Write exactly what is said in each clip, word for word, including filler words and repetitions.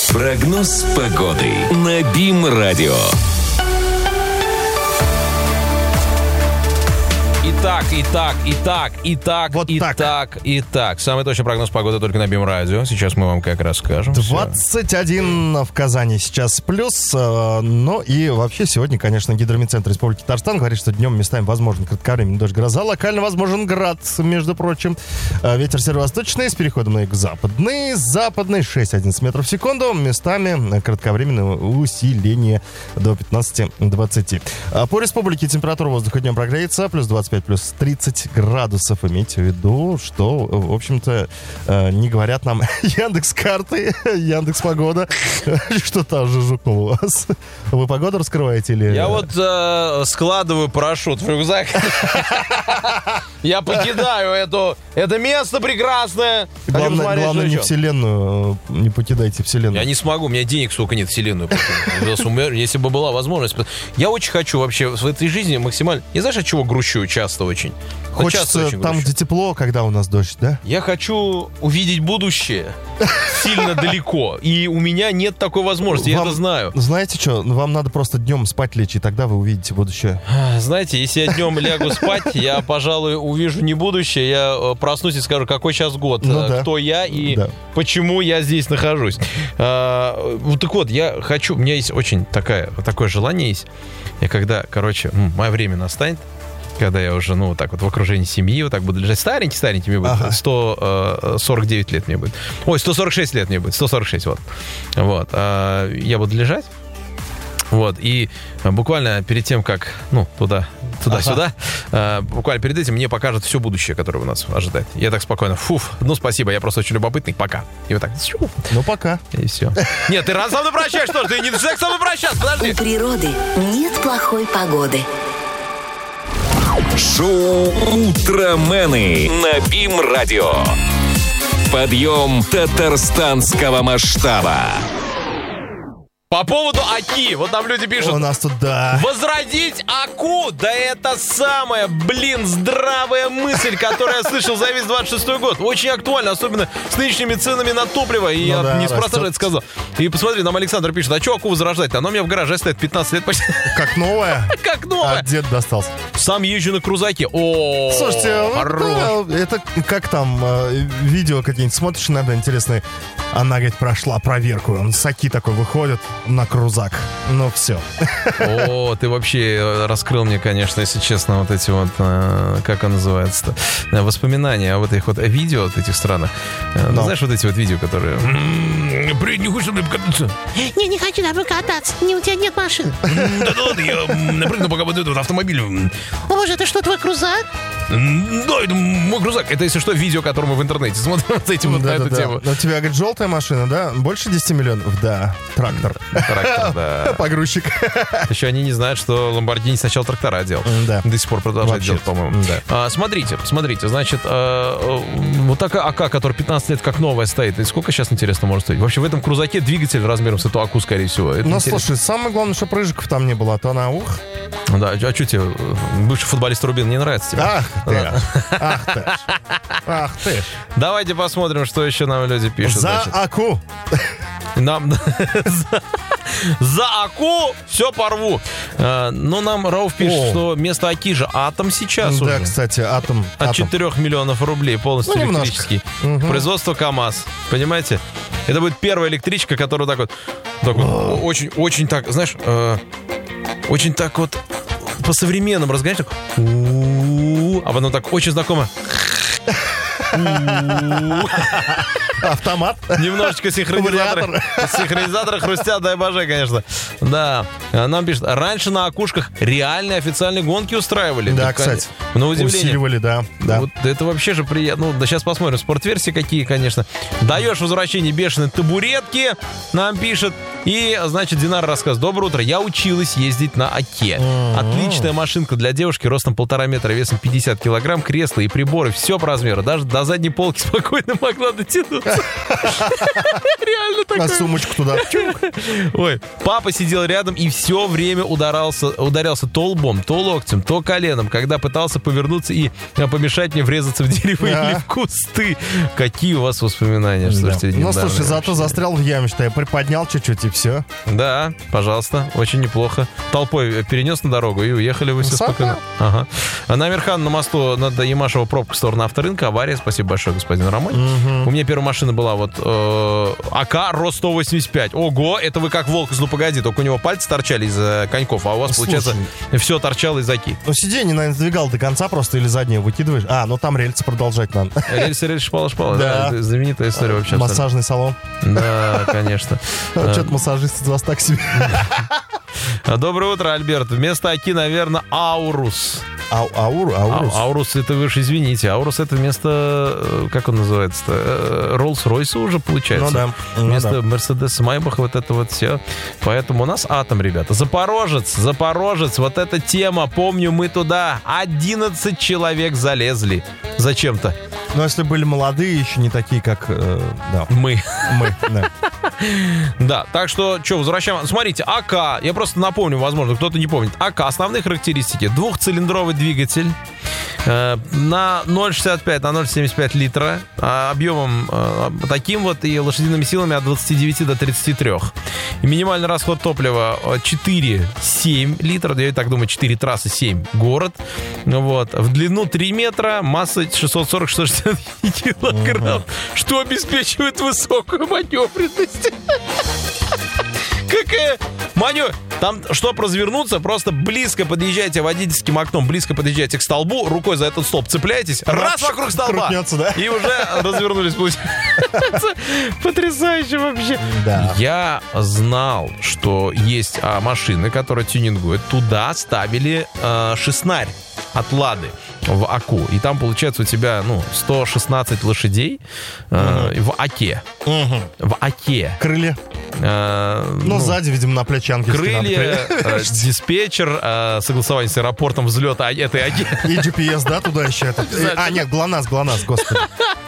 Прогноз погоды на БИМ-радио. Итак, итак, итак, итак, Вот итак, так. итак. Самый точный прогноз погоды только на БИМ-радио. Сейчас мы вам как расскажем. двадцать один в Казани сейчас плюс. э, Ну и вообще сегодня, конечно, Гидромедцентр Республики Татарстан говорит, что днем местами возможен кратковременный дождь, гроза. Локально возможен град, между прочим. Э, Ветер северо-восточный с переходом на юго-западный. Западный шесть-одиннадцать метров в секунду. Местами кратковременное усиление до пятнадцати-двадцати. А по республике температура воздуха днем прогреется. Плюс двадцать пять, плюс тридцать градусов. Имейте в виду, что, в общем-то, э, не говорят нам Яндекс.Карты, Яндекс.Погода. Что там же жукнул у вас? Вы погоду раскрываете или... Я вот э, складываю парашют в рюкзак. Я покидаю эту, это место прекрасное. Хочу Главное, посмотреть, главное что не еще. вселенную, не покидайте вселенную. Я не смогу, у меня денег, сука, нет, вселенную. Если бы была возможность. Я очень хочу вообще в этой жизни максимально... Не знаешь, от чего грущу часто очень? Вот часто Хочется очень там, грущу. где тепло, когда у нас дождь, да? Я хочу увидеть будущее сильно далеко. И у меня нет такой возможности, я Вам- это знаю. Знаете что, вам надо просто днем спать лечь, и тогда вы увидите будущее. Знаете, если я днем лягу спать, я, пожалуй, увижу не будущее, я э, проснусь и скажу, какой сейчас год, Ну э, да. кто я и Да. почему я здесь нахожусь. А, вот так вот, я хочу, у меня есть очень такая, такое желание есть. Я когда, короче, м, мое время настанет, когда я уже, ну, вот так вот в окружении семьи, вот так буду лежать. Старенький-старенький мне будет. Ага. сто сорок девять лет мне будет. Ой, сто сорок шесть лет мне будет. сто сорок шесть, вот. Вот. А, я буду лежать. Вот. И а, буквально перед тем, как, ну, туда, туда-сюда, а, буквально перед этим мне покажут все будущее, которое у нас ожидает. Я так спокойно, фуф, ну, спасибо, я просто очень любопытный, пока. И вот так, щу, Ну, пока. и все. Нет, ты рано со мной прощаешь, что ж? Ты не начинай со мной прощаться, подожди. У природы нет плохой погоды. Шоу «Утромены» на БИМ-радио. Подъем татарстанского масштаба. По поводу Аки, вот нам люди пишут. У нас тут, да. Возродить Аку, да это самая, блин, здравая мысль, которую я слышал за весь двадцать шестой год. Очень актуально, особенно с нынешними ценами на топливо. И Ну я да, неспроста же растет. это сказал. И посмотри, нам Александр пишет, а что Аку возрождать-то? Она у меня в гараже стоит пятнадцать лет почти. Как новая. Как А новая. дед достался. Сам езжу на крузаке. О, Слушайте, хорош. да, это как там, э, видео какие-нибудь смотришь иногда интересные. Она, говорит, прошла проверку. Он с Аки такой выходит на крузак. Ну, все. О, ты вообще раскрыл мне, конечно, если честно, вот эти вот, э, как он называется-то, э, воспоминания о вот этих вот видео от этих странах. Э, Ну, Но. знаешь, вот эти вот видео, которые... «М-м, Привет, не хочешь со мной покататься? Не, не хочу домой кататься. Не, у тебя нет машины. М, Да ладно, я м, напрыгну пока вот этот вот автомобиль. М, О, боже, это что, твой крузак? м, Да, это мой крузак. Это, если что, видео, которое мы в интернете смотрим вот этим вот на эту Да-да-да. тему. Но у тебя, говорит, желтая машина, да? Больше десяти миллионов? Да. Трактор. Трактор, да. Погрузчик. Еще они не знают, что Lamborghini сначала трактора делал. Да. До сих пор продолжает Вообще-то, делать, по-моему. да. А, смотрите, смотрите, значит, а, э, вот такая АК, которая пятнадцать лет как новая стоит, и сколько сейчас, интересно, может стоить? Вообще в этом крузаке двигатель размером с эту АКу, скорее всего. Это Ну, интересно. слушай, самое главное, что прыжиков там не было, а то она ух. Да, а что тебе, бывший футболист Рубин, не нравится тебе? Ах ты Да. ж. Ах ты ж. Ах ты ж. Давайте посмотрим, что еще нам люди пишут. За значит. Аку. Нам за, за Аку все порву. А, но нам Рауф пишет, О. что вместо Аки же Атом сейчас Да, уже. кстати, атом. От атом. четырёх миллионов рублей полностью Ну, немножко. электрический. Мгм. Производство КАМАЗ. Понимаете? Это будет первая электричка, которая так вот, так вот очень, очень так, знаешь, э, очень так вот по-современному разгоняешь, так, у-у-у, а потом так очень знакомо. Автомат. Немножечко синхронизаторы, синхронизаторы хрустят, дай боже, конечно. Да. А нам пишут, раньше на окушках реальные официальные гонки устраивали. Да, Так, кстати. На удивление. Усиливали, да. да. Вот это вообще же приятно. Ну, да сейчас посмотрим. Спортверсии какие, конечно. Даешь возвращение бешеной табуретки, нам пишет. И, значит, Динара рассказывает. Доброе утро. Я училась ездить на Оке. Отличная машинка для девушки, ростом полтора метра, весом пятьдесят килограмм, кресло и приборы. Все по размеру. Даже до задней полки спокойно могла дотянуться. Реально такое. А сумочку туда. Ой, папа сидел рядом и все время ударался, ударялся то лбом, то локтем, то коленом, когда пытался повернуться и помешать мне врезаться в дерево Да. или в кусты. Какие у вас воспоминания? Слушайте, Ну, слушай, легендарные зато вообще. застрял в яме, что я приподнял чуть-чуть, и все. Да, пожалуйста, очень неплохо. Толпой перенес на дорогу и уехали вы все Сама. спокойно. Ага. А на Амирхан на мосту над Ямашево пробка в сторону авторынка. Авария. Спасибо большое, господин Роман. У меня первая машина была вот э, АК РО сто восемьдесят пять. Ого, это вы как волк из «Ну погоди», только у него пальцы торчали из э, коньков, а у вас, Слушай. получается, все торчало из оки. Ну, сиденье, наверное, сдвигал до конца просто или заднее выкидываешь. А, ну там рельсы продолжать надо. Рельсы, рельсы, шпала, шпала. Да. Это знаменитая история вообще. абсолютно. Массажный салон. Да, конечно. Что-то массажист из вас так себе. Доброе утро, Альберт. Вместо оки, наверное, Аурус. Ау- Ауру, А- Аурус. Аурус, это вы же извините. Аурус это вместо, э, как он называется-то, Э, Роллс-Ройса уже получается. Ну да, ну Вместо да. Мерседес Майбаха вот это вот все. Поэтому у нас атом, ребята. Запорожец, Запорожец, вот эта тема. Помню, мы туда одиннадцать человек залезли. Зачем-то. Но если были молодые, еще не такие, как... э, да, Мы. мы. Да. Да, так что, что, возвращаем. Смотрите, АК, я просто напомню, возможно, кто-то не помнит. АК, основные характеристики. Двухцилиндровый двигатель э, на ноль шестьдесят пять на ноль семьдесят пять литра, э, объемом э, таким вот и лошадиными силами от двадцати девяти до тридцати трёх. И минимальный расход топлива э, четыре семь литра, я так думаю, четыре трассы, семь город. Вот. В длину три метра, масса шестьсот сорок - шестьсот шестьдесят килограмм, что обеспечивает высокую маневренность. Какая манё... Там, чтобы развернуться, просто близко подъезжайте водительским окном, близко подъезжайте к столбу, рукой за этот столб цепляетесь, раз вокруг столба, Крутнется, да? и уже развернулись. Получается, потрясающе вообще. Да. Я знал, что есть а, машины, которые тюнингуют. Туда ставили а, шестнарь от Лады в АКУ. И там, получается, у тебя, ну, сто шестнадцать лошадей а, в АКе. Мгм. В АКе. Крылья. А, Ну, сзади, видимо, на плече ангельские надо крылья, крылья. э, диспетчер, э, согласование с аэропортом взлета а- этой АКи. И джи пи эс, да, туда еще этот. А, нет, ГЛОНАСС, ГЛОНАСС, господи.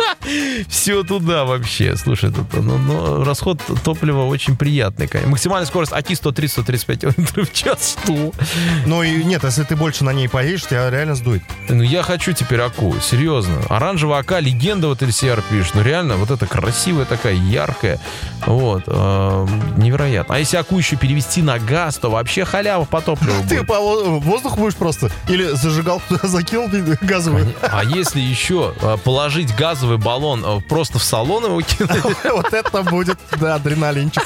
Все туда вообще. Слушай, это, ну, ну, расход топлива очень приятный, конечно. Максимальная скорость АКи сто тридцать - сто тридцать пять км в час. Что? Ну и нет, если ты больше на ней поедешь, тебя реально сдует. Ну, я хочу теперь АКу, серьезно. Оранжевая АК, легенда вот эл си ар пишет. Ну, реально, вот это красивая такая, яркая. Вот. э, невероятно. А если АКу еще перевести на газ, то вообще халява по топливу Ты будет. по во- воздуху будешь просто? Или зажигал туда, закинул газовую? А если еще э, положить газовый баллон э, просто в салон его кинуть? Вот это будет, да, адреналинчик.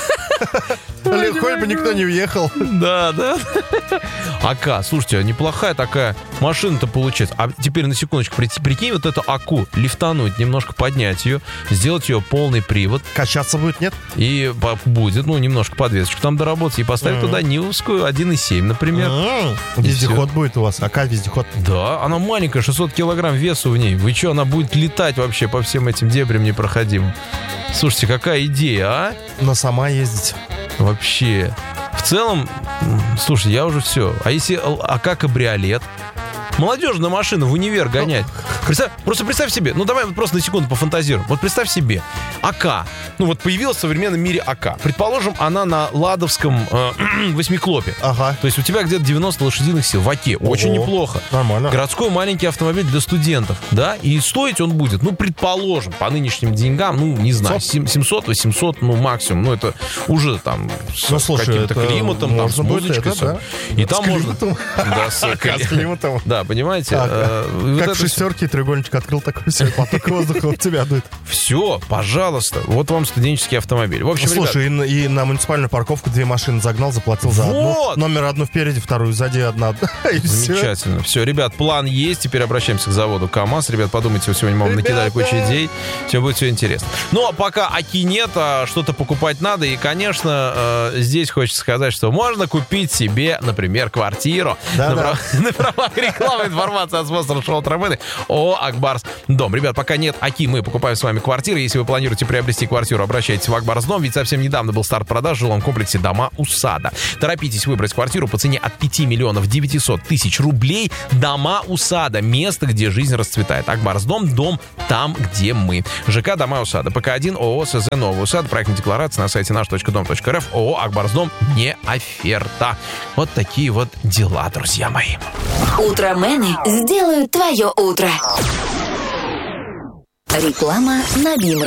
Хоть бы никто не въехал. Да, да. АК, слушайте, а неплохая такая машина-то получается. А теперь на секундочку, при- прикинь, вот эту АКу лифтануть, немножко поднять ее, сделать ее полный привод, Качаться будет, нет? и по- будет, ну, немножко подвесочку там доработать, и поставить туда Нивовскую один и семь, например. М, Вездеход будет у вас. АК вездеход. Да, она маленькая, шестьсот килограмм весу в ней. Вы что, она будет летать вообще по всем этим дебрям непроходимым? Слушайте, какая идея, а? Но сама ездить. Вообще. В целом, м, слушай, я уже все. А если л- АК кабриолет? Молодежная машина в универ гонять. Представь, просто представь себе, ну давай вот просто на секунду пофантазируем. Вот представь себе, АК. Ну вот появилась в современном мире АК. Предположим, она на ладовском э, восьмиклопе. Ага. То есть у тебя где-то девяносто лошадиных сил в АКе. Очень Ого. неплохо. Нормально. Городской маленький автомобиль для студентов, да, и стоить он будет, ну, предположим, по нынешним деньгам, ну, не знаю, семьсот восемьсот, ну, максимум, ну, это уже там с Ну, слушай, каким-то это климатом, там, с можно будет музычкой, это, всё. да. И С там можно... климатом. Да, с, Ага, с климатом. Да, понимаете? Ага. э, вот Как это в шестерке треугольничек открыл, такой все, поток воздуха у тебя дует. все, пожалуйста, вот вам студенческий автомобиль. В общем, ребят, Слушай, и, на- и на муниципальную парковку две машины загнал, заплатил за одну. Вот! Номер одну впереди, вторую сзади, одна. И все. замечательно. Все, ребят, план есть. Теперь обращаемся к заводу КАМАЗ. Ребят, подумайте, вот сегодня мы вам накидали Ребята! кучу идей. Все будет все интересно. Ну, а пока АКи нет, а что-то покупать надо. И, конечно, э, здесь хочется сказать, что можно купить себе, например, квартиру. Да-да. На прав- на правах рекламы. Самая информация от спонсора шоу «Утромены» ООО «Акбарс Дом». Ребят, пока нет АКИ, мы покупаем с вами квартиры. Если вы планируете приобрести квартиру, обращайтесь в «Акбарс Дом», ведь совсем недавно был старт продаж в жилом комплексе «Дома-Усада». Торопитесь выбрать квартиру по цене от пяти миллионов девятисот тысяч рублей. «Дома-Усада» — место, где жизнь расцветает. «Акбарс Дом» — дом там, где мы. ЖК «Дома-Усада». ПК-один ООО СЗ «Новая Усада». Проектная декларация на сайте наш точка дом точка рф. ООО «Акбарс Дом» не оферта. Вот такие вот дела, друзья мои. Утромены сделают твое утро. Реклама на Бим.